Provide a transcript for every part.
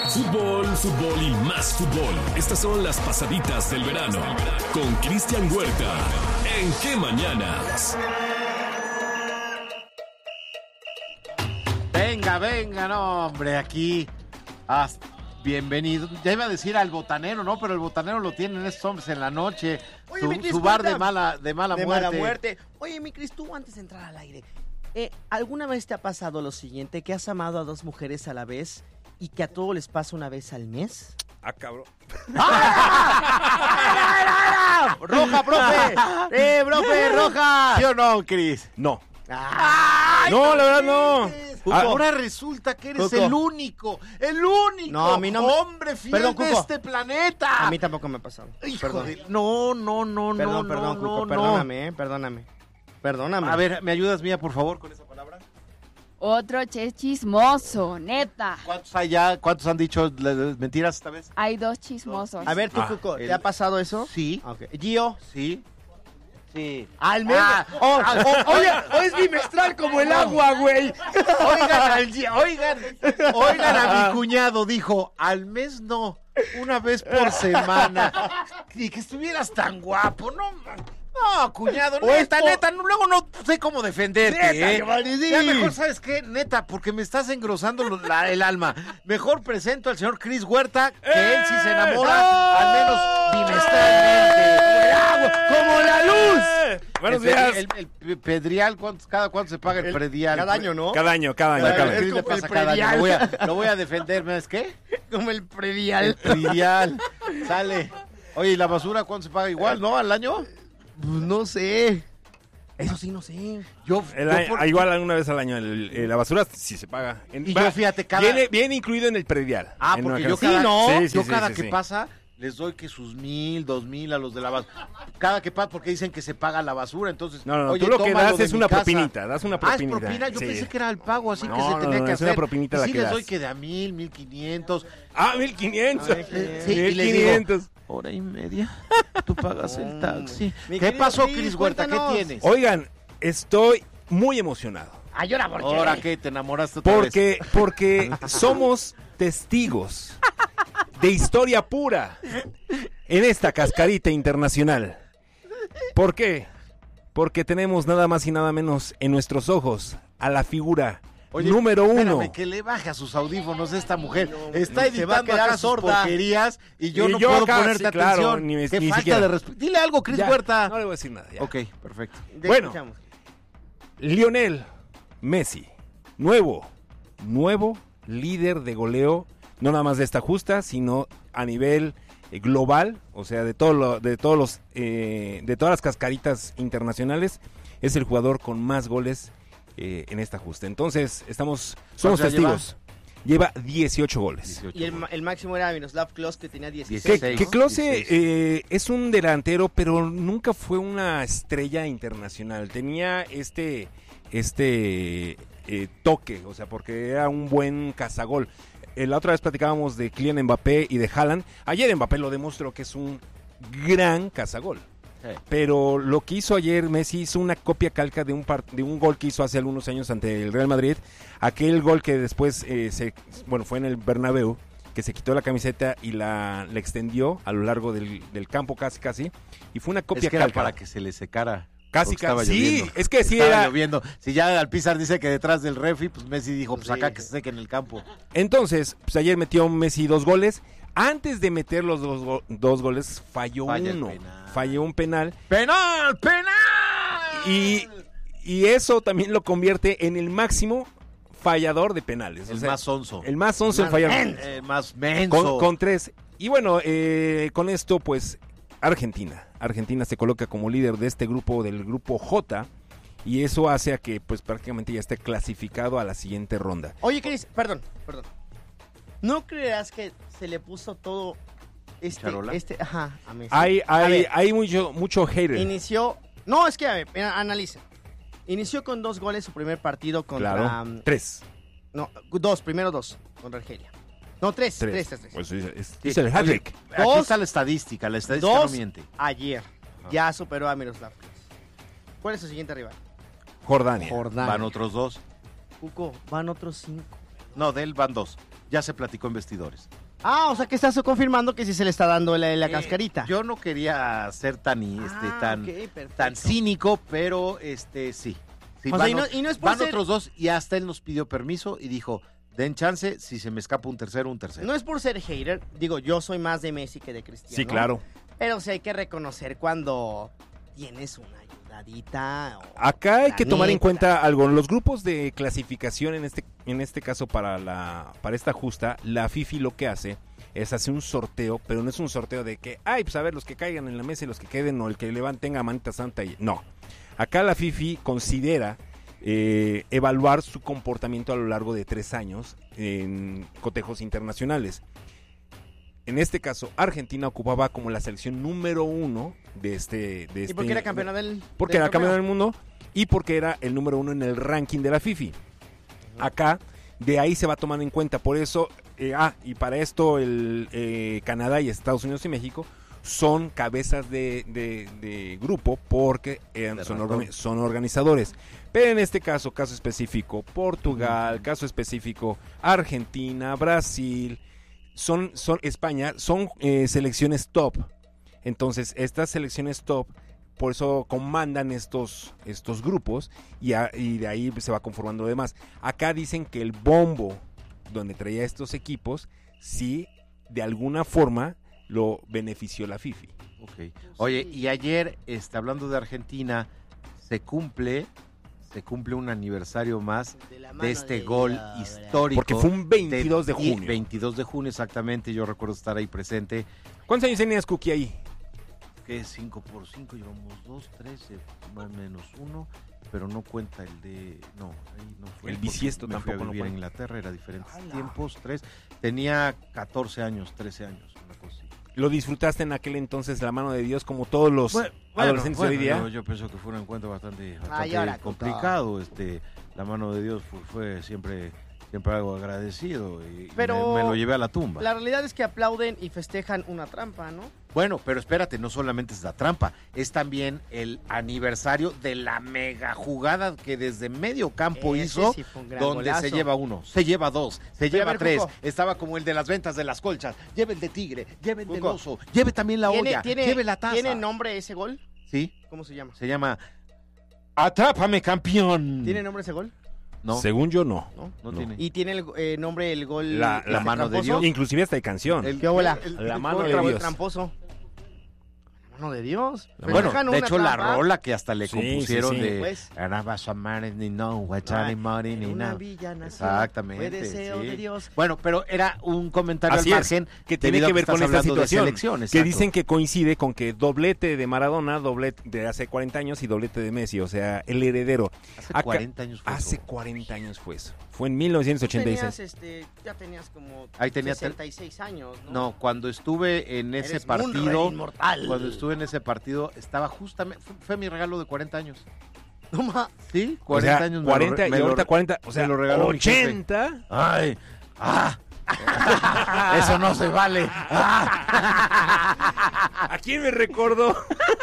Fútbol, fútbol y más fútbol. Estas son las pasaditas del verano con Cristian Huerta. ¿En qué mañanas? Venga, no, hombre, aquí. Bienvenido. Ya iba a decir al botanero, ¿no? Pero el botanero lo tienen estos hombres en la noche. Oye, su bar de mala muerte. Oye, mi Cris, tú antes de entrar al aire, ¿alguna vez te ha pasado lo siguiente? Que has amado a dos mujeres a la vez y que a todos les pasa una vez al mes. Ah, cabrón. ¡Roja, profe! Profe, roja! ¿Sí o no, Cris? No. ¡Ay, No, la verdad no. Ahora resulta que eres Cuco. el único No, a mí no me- hombre fiel Perdón, de Cuco. este planeta. A mí tampoco me ha pasado. Hijo Perdón. de... No, Perdón, Cuco, perdóname, perdóname. A ver, ¿me ayudas, Mía, por favor, con esa palabra? Otro chismoso, neta. ¿Cuántos hay ya? ¿Cuántos han dicho mentiras esta vez? Hay dos chismosos. A ver, tú, Cuco, ¿te ha pasado eso? Sí. Ah, ok. Gio. Sí. Sí. Al mes. Oye, es bimestral como el agua, güey. Oigan a mi cuñado, dijo, al mes no, una vez por semana. Y que estuvieras tan guapo, no, cuñado, neta, luego no sé cómo defenderte, Neta, Giovanni, sí. Ya mejor, ¿sabes qué? Neta, porque me estás engrosando el alma. Mejor presento al señor Cris Huerta, que él sí se enamora, al menos bimestralmente. ¡Como la luz! Buenos días. El pedrial, ¿cada cuánto se paga el predial? Cada año, ¿no? Cada año. ¿Qué Es le como pasa el cada año? predial. Lo voy a defender, ¿sabes qué? Como el predial. El predial. Sale. Oye, ¿y la basura cuánto se paga? Igual, ¿no? ¿Al año? Pues no sé. Eso sí, no sé. Igual una vez al año. La basura sí se paga. Yo, fíjate, Viene incluido en el predial. Porque yo cada que pasa les doy que sus 1,000, 2,000 a los de la basura. Cada que pasa, porque dicen que se paga la basura, entonces... No, oye, tú lo que tómalo das de es mi una casa. propinita. Das una propinita. ¿Es propina? Yo Sí. pensé que era el pago, así que No, se tenía no, que es hacer. una propinita la sí que les das. doy que de a 1,000, 1,500. 1,500. Sí, y les digo, 1,500. hora y media, tú pagas el taxi. Mi ¿Qué querido pasó, Cris, Cris Huerta? ¿Qué cuéntanos. tienes? Oigan, estoy muy emocionado. Ay, ahora, ¿por qué? ¿Ahora qué? ¿Te enamoraste otra vez? Porque somos testigos de historia pura en esta cascarita internacional. ¿Por qué? Porque tenemos nada más y nada menos en nuestros ojos a la figura número uno. Espérame, que le baje a sus audífonos esta mujer. Está se va a editando quedar acá sus sorda. porquerías y yo Y no yo puedo acá, ponerte sí, claro, atención. ni Qué falta siquiera. de respeto. Dile algo, Cris Ya, Huerta. No le voy a decir nada. Ya. Ok, perfecto. Te Bueno. escuchamos. Lionel Messi, nuevo líder de goleo, no nada más de esta justa, sino a nivel global, o sea, de todas las cascaritas internacionales, es el jugador con más goles en esta justa. Entonces, somos ya testigos. Lleva 18 goles. 18 Y goles. el máximo era Miroslav Klose, que tenía 16. Que Klose es un delantero, pero nunca fue una estrella internacional. Tenía este toque, o sea, porque era un buen cazagol. La otra vez platicábamos de Kylian Mbappé y de Haaland. Ayer Mbappé lo demostró que es un gran cazagol. Sí. Pero lo que hizo ayer Messi hizo una copia calca de un gol que hizo hace algunos años ante el Real Madrid. Aquel gol que después fue en el Bernabéu, que se quitó la camiseta y la extendió a lo largo del campo casi. Y fue una copia Es que era calca. para que se le secara. Casi, Estaba sí, lloviendo. es que sí Estaba era. lloviendo. Si ya Alpizar dice que detrás del refi, pues Messi dijo, pues Sí. acá que se seque en el campo. Entonces, pues ayer metió Messi 2 goles. Antes de meter los dos goles, falló Falla el uno. penal. Falló un penal. ¡Penal! Y eso también lo convierte en el máximo fallador de penales. El O sea, más sonso. El más once en fallar. El más menso. Con 3. Y bueno, con esto, pues, Argentina se coloca como líder de este grupo, del grupo J. Y eso hace a que, pues, prácticamente ya esté clasificado a la siguiente ronda. Oye, Cris, perdón. ¿No creerás que se le puso todo ¿Charola? a Messi? Hay mucho hater. Inició... No, es que, a ver, analiza. Inició con 2 goles su primer partido contra... Claro, 3. No, primero 2 contra Argelia. No, 3. Pues es Sí. el hat-trick. Aquí Dos. está la estadística no 2 miente. ayer. Ya superó a Miroslav Klose. ¿Cuál es su siguiente rival? Jordania. Van otros 2. Cuco, van otros 5. No, de él van 2. ya se platicó en vestidores. Ah, o sea que estás confirmando que sí se le está dando la cascarita. Yo no quería ser tan ok, perfecto. tan cínico, pero sí. Sí, O sea, y no es por van ser- otros dos y hasta él nos pidió permiso y dijo, den chance, si se me escapa un tercero. No es por ser hater, digo, yo soy más de Messi que de Cristiano. Sí, claro. Pero sí hay que reconocer cuando tienes una ayudadita. Acá hay que tomar en neta. cuenta algo. Los grupos de clasificación, en este caso para esta justa, la FIFI lo que hace es hacer un sorteo, pero no es un sorteo de que, pues a ver, los que caigan en la mesa y los que queden, o el que tenga manita santa. No. Acá la FIFI considera evaluar su comportamiento a lo largo de 3 años en cotejos internacionales. En este caso, Argentina ocupaba como la selección número 1 de este... ¿Y por qué era campeona del Porque era torneo? campeón del mundo y porque era el número 1 en el ranking de la FIFI. Acá, de ahí se va a tomar en cuenta. Por eso, y para esto, Canadá y Estados Unidos y México son cabezas de grupo porque son organizadores. Pero en este caso específico, Portugal, caso específico, Argentina, Brasil, son España, son selecciones top. Entonces, estas selecciones top, por eso comandan estos grupos y de ahí se va conformando lo demás. Acá dicen que el bombo donde traía estos equipos, sí, de alguna forma lo benefició la FIFI. Okay. Oye, y ayer, hablando de Argentina, se cumple un aniversario más de este gol histórico. Porque fue un 22 de junio. 22 de junio, exactamente. Yo recuerdo estar ahí presente. ¿Cuántos años tenías, Cookie, ahí? Que 5 por 5, llevamos 2, 13, más o menos 1, pero no cuenta el de... No, ahí no fue. El bisiesto me fui tampoco a no vivir en cuenta. Inglaterra, era diferentes tiempos, 3. Tenía 14 años, 13 años, una cosa así. ¿Lo disfrutaste en aquel entonces la mano de Dios como todos los adolescentes de hoy día? Yo pienso que fue un encuentro bastante ahora, complicado. La mano de Dios fue siempre algo agradecido y Pero me lo llevé a la tumba. La realidad es que aplauden y festejan una trampa, ¿no? Bueno, pero espérate, no solamente es la trampa, es también el aniversario de la mega jugada que desde medio campo Ese hizo, sí fue un gran donde golazo. se lleva 1, se lleva 2, se a lleva ver, 3. Cuco. Estaba como el de las ventas de las colchas. Lleve el de tigre, lleve el del Cuco. oso, lleve también la olla, lleve la taza. ¿Tiene nombre ese gol? Sí, ¿Cómo se llama? se llama Atrápame, campeón. ¿Tiene nombre ese gol? No, Según yo, no. no tiene. ¿Y tiene el nombre el gol? La ese mano de tramposo? Dios. Inclusive hasta hay canción. ¿Qué bola? La mano gol de Dios. tramposo. La mano de Dios. Bueno, Festejan de una hecho, la trampa. rola que hasta le Sí, compusieron sí, sí. de Pues. Arabas Amares ni no, Huachani Mari En ni una no. villa nació, Exactamente. fue deseo sí. de Dios. Bueno, pero era un comentario Así al es, margen que tiene debido a que ver estás con esta hablando de situación, selección, que exacto. dicen que coincide con que doblete de Maradona, doblete de hace 40 años y doblete de Messi, o sea, el heredero. Hace Acá- 40 años fue Hace eso. 40 años fue eso. Fue en 1986. Ya tenías como Ahí tenía 66 años, ¿no? No, cuando estuve en ese Eres Munra, partido, el inmortal. cuando estuve en ese partido, estaba justamente, fue mi regalo de 40 años. No ma- Sí, 40 O sea, años. 40 y ahorita 40, o sea, me lo regaló mi jefe. 80. ¡Ay! ¡Ah! Eso no se vale. ¡Ah! ¿A quién me recordó?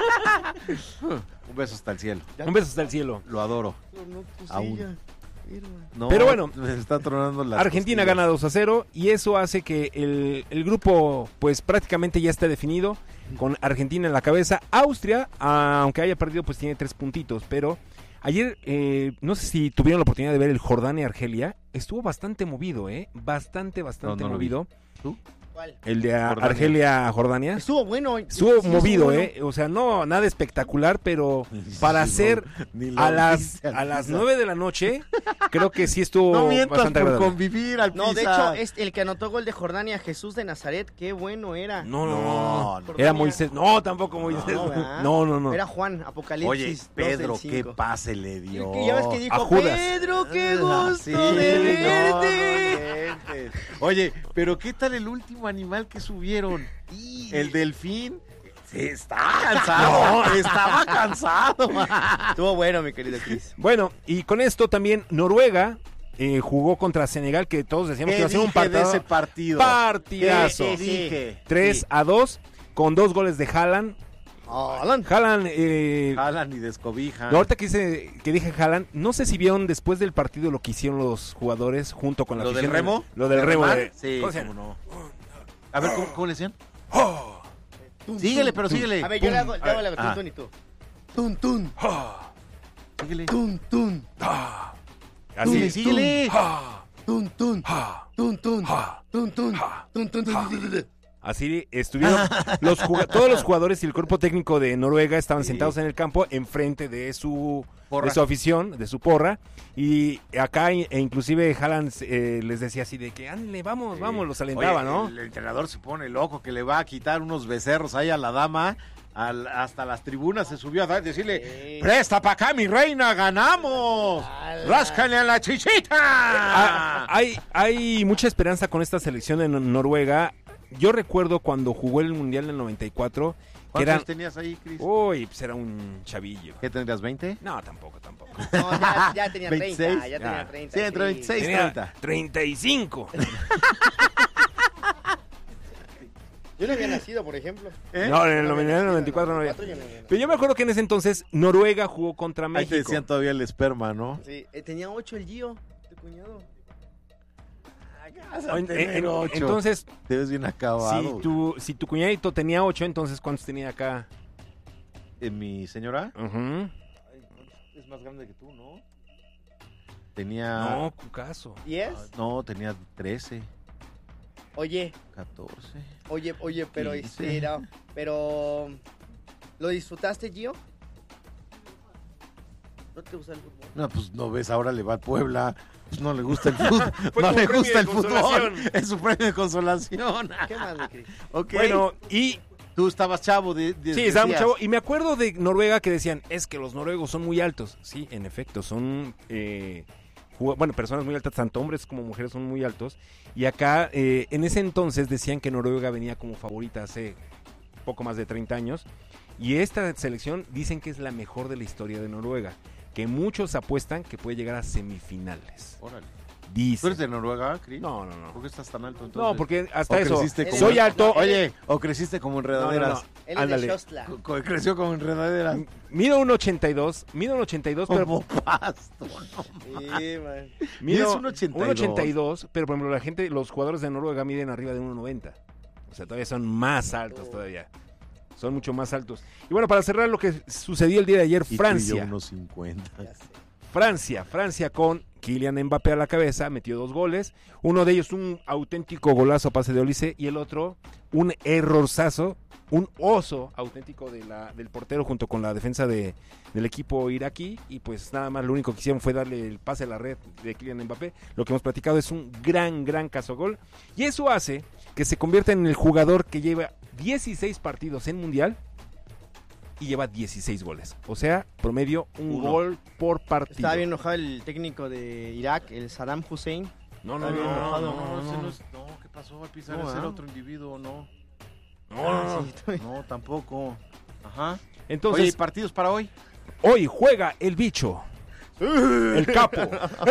Un beso hasta el cielo. Un beso hasta el cielo. Lo adoro. No, pues Aún. sí, ya. Firma. No, Pero bueno, me está tronando la Argentina gana 2-0 y eso hace que el grupo pues prácticamente ya esté definido con Argentina en la cabeza. Austria, aunque haya perdido, pues tiene 3 puntitos, pero ayer no sé si tuvieron la oportunidad de ver el Jordania-Argelia, estuvo bastante movido, bastante No lo vi. movido. ¿Tú? ¿Cuál? El de Jordania. Argelia-Jordania. Estuvo bueno. Estuvo sí, movido, bueno. o sea, no nada espectacular, pero para hacer Ni lo a las viste, a las Alpisa. 9 de la noche, creo que sí estuvo No mientas bastante por agradable. convivir, Alpisa. No, de hecho, el que anotó gol de Jordania, Jesús de Nazaret, qué bueno era. No. Jordania. Era Moisés. No, tampoco Moisés. ¿verdad? No. Era Juan, Apocalipsis. Oye, 2 Pedro, del qué 5. pase le dio. Ya ves que a dijo, Judas. Pedro, qué gusto Sí, de no, verte. no inventes. Oye, pero ¿qué tal el último animal que subieron? El delfín. Sí, está cansado. Estaba cansado. Estuvo bueno, mi querido Cris. Bueno, y con esto también Noruega jugó contra Senegal, que todos decíamos que ¿Qué iba a ser un dije de partido. ese partido? Partidazo. Sí, sí, sí. Dije. 3-2 con 2 goles de Haaland. Haaland. Jalan y descobijan. Ahorita que dije Haaland, no sé si vieron después del partido lo que hicieron los jugadores junto con la ¿Lo del afición. remo? Lo del remo. remar? Sí, ¿cómo se cómo llama? no. A ver, ¿cómo le decían? Síguele, pero síguele. A ver, yo le hago A ver, la tun y tú. Tun, tun. síguele. Tun, tun. Así. Síguele. Tun, tun. Tun, tun. Tun, tun. Tun, tun, tun. Así estuvieron todos los jugadores y el cuerpo técnico de Noruega estaban sentados en el campo enfrente de su afición, de su porra, y acá inclusive Haaland les decía así de que ándale, vamos, los alentaba, Oye, ¿no? El entrenador se pone loco que le va a quitar unos becerros ahí a la dama. Hasta las tribunas se subió a decirle, presta para acá mi reina, ganamos, ráscale a la chichita. Hay mucha esperanza con esta selección de Noruega. Yo recuerdo cuando jugó el Mundial del 94, que ¿Cuántos eran... tenías ahí, Cris? Uy, pues era un chavillo. ¿Qué tendrías, 20? No, tampoco. No, ya tenía 30. 26. Ya tenía 30. Sí, entre 26 y Tenía 30. 35. Yo no había nacido, por ejemplo. No, en el 94 no había. Pero yo me acuerdo que en ese entonces Noruega jugó contra Ahí México. te decían todavía el esperma, ¿no? Sí, tenía 8 el Gio, tu cuñado. Entonces, Te ves bien acabado. si tu cuñadito tenía 8, entonces ¿cuántos tenía acá? Mi señora Ujú. es más grande que tú, ¿no? Tenía... No, Cucaso. ¿10? No, tenía 13, Oye, 14. oye, pero 15. pero ¿lo disfrutaste, Gio? ¿No te gusta el fútbol? No, pues no ves, ahora le va al Puebla. Pues no le gusta el fútbol. Fue No como le premio gusta de el fútbol. consolación. Es su premio de consolación. ¿Qué más, mi Cris? Ok. Bueno, y Tú estabas chavo. sí, estaba muy chavo. Y me acuerdo de Noruega que decían, es que los noruegos son muy altos. Sí, en efecto, son personas muy altas, tanto hombres como mujeres son muy altos. Y acá, en ese entonces decían que Noruega venía como favorita hace poco más de 30 años. Y esta selección dicen que es la mejor de la historia de Noruega. Que muchos apuestan que puede llegar a semifinales. Órale. ¿Tú Dicen. eres de Noruega, Cris? No. ¿Por qué estás tan alto entonces? No, porque ¿O hasta eso. creciste como- Soy alto. Oye, o creciste como enredaderas. Él es Ándale. de Shostla. Creció como enredaderas. Mido 1.82, pero Como pasto. Sí, man. mido 1.82. pero por ejemplo los jugadores de Noruega miden arriba de 1.90. O sea, todavía son más altos todavía. Son mucho más altos. Y bueno, para cerrar lo que sucedió el día de ayer, Y Francia. tú y yo unos 50. Ya sé. Francia con Kylian Mbappé a la cabeza, metió 2 goles. Uno de ellos un auténtico golazo a pase de Olise y el otro un errorzazo, un oso auténtico del portero junto con la defensa del equipo iraquí. Y pues nada más lo único que hicieron fue darle el pase a la red de Kylian Mbappé. Lo que hemos platicado es un gran caso gol. Y eso hace que se convierta en el jugador que lleva 16 partidos en Mundial y lleva 16 goles. O sea, promedio un gol por partido. Estaba bien enojado el técnico de Irak, el Saddam Hussein. No, No, ¿qué pasó? Al pisar No, es el ¿ah? otro individuo, no. Sí, No, tampoco. Ajá. Entonces, Oye, ¿partidos para hoy? hoy juega el bicho. El capo.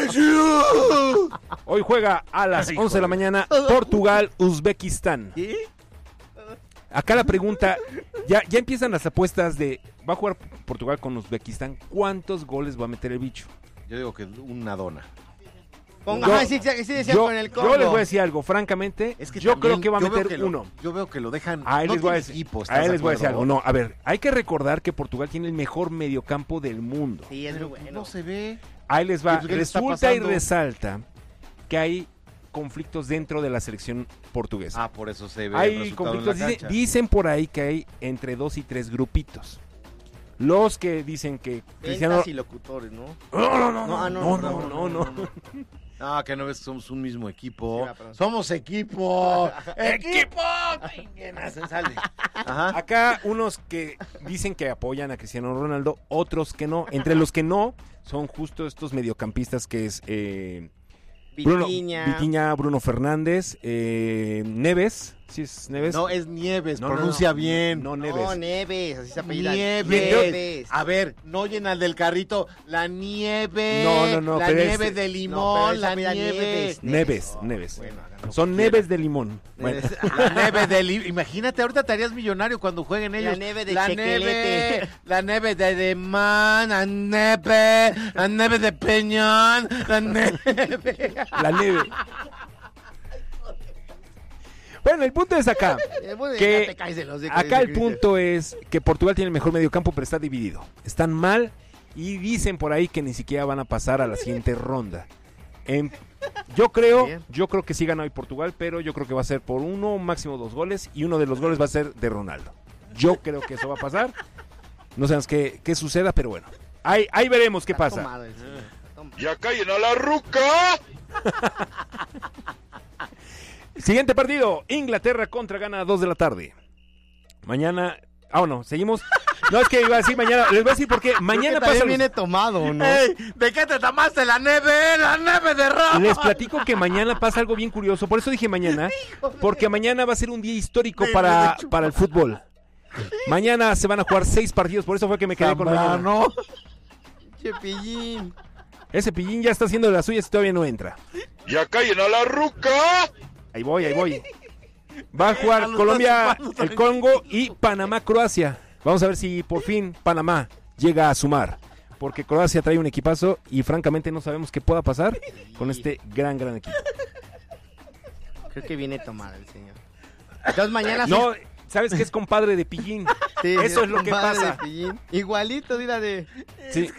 Hoy juega a las 11 de la mañana Portugal, Uzbekistán. ¿Qué? Acá la pregunta, ya empiezan las apuestas de, va a jugar Portugal con Uzbekistán, ¿cuántos goles va a meter el bicho? Yo digo que una dona. Sí, decía Yo, con el Congo. yo les voy a decir algo, francamente, yo también creo que va a yo veo meter uno. Yo veo que lo dejan. Ahí no les voy a tiene decir, equipo, a ¿estás él de les voy a decir acuerdo? algo. No, a ver, hay que recordar que Portugal tiene el mejor mediocampo del mundo. Sí, es muy Pero bueno. no se ve. Ahí les va. ¿Qué le está Resulta y pasando? resalta que hay conflictos dentro de la selección portuguesa. Ah, por eso se ve. el Hay resultado en la conflictos, cancha. dicen por ahí que hay entre 2 y 3 grupitos. Los que dicen que Cristiano... Ventas y locutores, ¿no? No. No, que no ves que somos un mismo equipo. Sí, perdón. Somos equipo. ¡Equipo! Sale. Ajá. Acá unos que dicen que apoyan a Cristiano Ronaldo, otros que no. Entre los que no son justo estos mediocampistas que es Vitinha. Vitinha, Bruno Fernández, Neves ¿Sí es Neves? No, es Nieves, No, pronuncia bien. No, Neves. No, Neves, así se apellida. Nieves. A ver, no oyen al del carrito. La nieve. No, La pero nieve es- de No, limón, pero la esa apellida nieve. Neves. Neves. Bueno, hagan lo Son que neves de limón. Bueno. La nieve de limón. Imagínate, ahorita te harías millonario cuando jueguen ellos. La nieve de la chequelete. nieve, la nieve de limón, la nieve de peñón, la nieve. La nieve. Bueno, el punto es acá. Que Ya te caes de los hocico, acá dice el punto es que Portugal tiene el mejor mediocampo, pero está dividido. Están mal y dicen por ahí que ni siquiera van a pasar a la siguiente ronda. Yo creo que sí gana hoy Portugal, pero yo creo que va a ser por 1, máximo 2 goles, y uno de los goles va a ser de Ronaldo. Yo creo que eso va a pasar. No sabemos qué suceda, pero bueno. Ahí veremos qué Está pasa. tomado el señor. Toma. ¡Ya callen a la ruca! Siguiente partido, Inglaterra contra Ghana, 2 de la tarde. Mañana, no, seguimos. No, es que iba a decir mañana, les voy a decir por qué. Mañana pasa. viene tomado, ¿no? Ey, ¿de qué te tomaste la nieve? La nieve de rojo. Les platico que mañana pasa algo bien curioso, por eso dije mañana, porque mañana va a ser un día histórico para el fútbol. Mañana se van a jugar 6 partidos, por eso fue que me quedé con mañana. Zambrano. Chepillín. Ese pillín ya está haciendo de las suyas y todavía no entra. ¡Ya callen a la ruca! Ahí voy. Va a jugar Colombia, el Congo y Panamá, Croacia. Vamos a ver si por fin Panamá llega a sumar. Porque Croacia trae un equipazo y francamente no sabemos qué pueda pasar con este gran equipo. Creo que viene tomado el señor. Entonces mañana... No, ¿sabes qué es compadre de pillín? Sí, Eso es lo que compadre pasa. de Pillín. Igualito, mira de... Sí.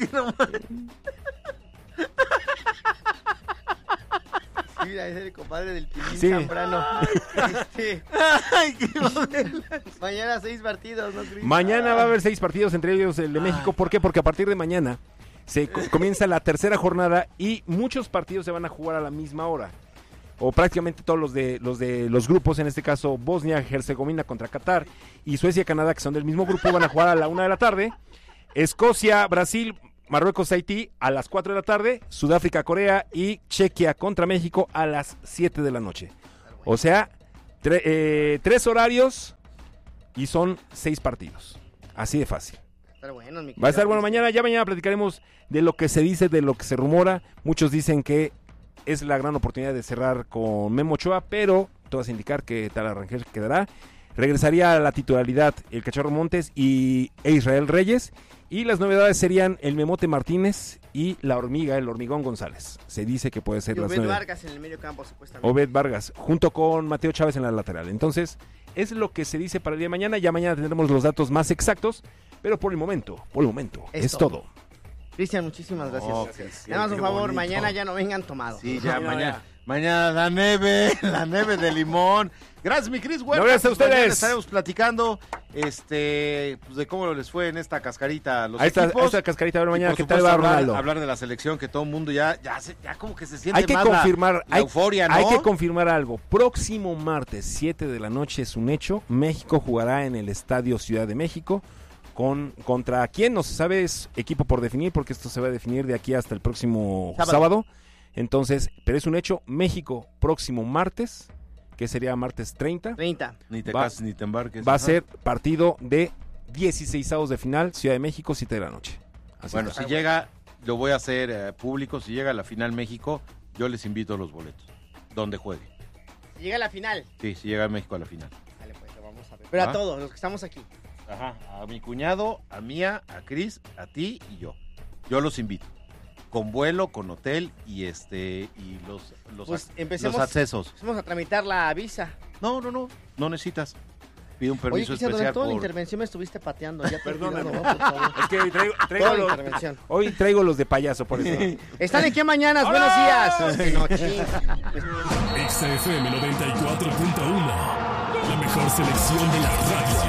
Sí, mira, es el compadre del Pillín Sí. Zambrano. Ay, qué modelo. Mañana 6 partidos, ¿no, Cris? Mañana va a haber 6 partidos, entre ellos el de México. ¿Por qué? Porque a partir de mañana comienza la tercera jornada y muchos partidos se van a jugar a la misma hora. O prácticamente todos los de los grupos, en este caso Bosnia, Herzegovina contra Qatar y Suecia, Canadá, que son del mismo grupo, van a jugar a la 1 de la tarde. Escocia, Brasil, Marruecos, Haití a las 4 de la tarde. Sudáfrica, Corea y Chequia contra México a las 7 de la noche. O sea, 3 horarios y son 6 partidos. Así de fácil. Bueno, mi Va a estar querido bueno mañana. Ya mañana platicaremos de lo que se dice, de lo que se rumora. Muchos dicen que es la gran oportunidad de cerrar con Memo Ochoa, pero todo vas a indicar que Tala Rangel quedará. Regresaría a la titularidad el Cachorro Montes e Israel Reyes. Y las novedades serían el Memote Martínez y la hormiga, el Hormigón González. Se dice que puede ser Y las Obed novedades. Vargas en el medio campo, supuestamente. Obed Vargas, junto con Mateo Chávez en la lateral. Entonces, es lo que se dice para el día de mañana. Ya mañana tendremos los datos más exactos, pero por el momento, es todo. Cristian, muchísimas gracias. Oh, Nada más, por qué favor, bonito. mañana ya no vengan tomados. Sí, ya mañana la nieve de limón. Gracias, mi Cris Huerta. No, gracias a Pues mañana ustedes. estaremos platicando pues de cómo les fue en esta cascarita a los Ahí está equipos. cascarita, a ver Y, mañana por qué tal supuesto, va Ronaldo. hablar de la selección, que todo el mundo ya como que se siente Hay que más confirmar, la euforia, ¿no? hay que confirmar algo. Próximo martes, 7 de la noche, es un hecho. México jugará en el Estadio Ciudad de México. ¿Contra quién? No se sabe, es equipo por definir, porque esto se va a definir de aquí hasta el próximo sábado. Entonces, pero es un hecho, México próximo martes, que sería martes 30, 30. Ni te Va- cases ni te embarques. va a Ajá. ser partido de 16avos de final, Ciudad de México, 7 de la noche. Así Bueno, está. si llega, lo voy a hacer público, si llega a la final México, yo les invito a los boletos, donde juegue. Llega a la final. Sí, si llega México a la final. Vale, pues lo vamos a ver. Pero ¿Ah? a todos, los que estamos aquí. Ajá, a mi cuñado, a Mía, a Cris, a ti y yo. Yo los invito. Con vuelo, con hotel y Pues empecemos. los accesos. Vamos a tramitar la visa. No necesitas. Pido un Oye, permiso Cristian, durante especial toda la por... intervención me estuviste pateando. Ya te Perdóname. olvidado, ¿no? Por favor. Es que Toda la intervención. hoy traigo los de payaso, por eso. ¿Están en qué mañanas? Buenos días. Es que no, ching. XFM 94.1. La mejor selección de la radio.